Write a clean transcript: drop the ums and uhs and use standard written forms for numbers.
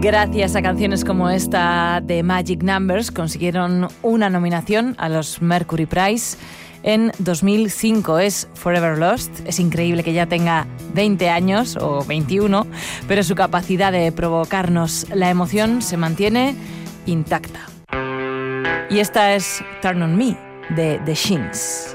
Gracias a canciones como esta de Magic Numbers consiguieron una nominación a los Mercury Prize en 2005. Es Forever Lost. Es increíble que ya tenga 20 años o 21, pero su capacidad de provocarnos la emoción se mantiene intacta. Y esta es Turn on Me de The Shins.